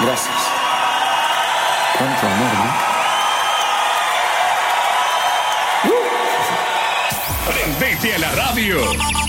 Gracias. Cuánto amor, ¿no? Prendete a la radio.